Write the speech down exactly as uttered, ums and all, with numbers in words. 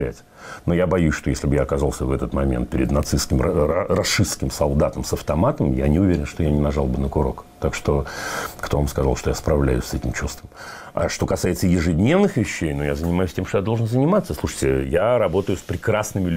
Но я боюсь, что если бы я оказался в этот момент перед нацистским, рашистским солдатом с автоматом, я не уверен, что я не нажал бы на курок. Так что кто вам сказал, что я справляюсь с этим чувством? А что касается ежедневных вещей, ну, я занимаюсь тем, что я должен заниматься. Слушайте, я работаю с прекрасными людьми.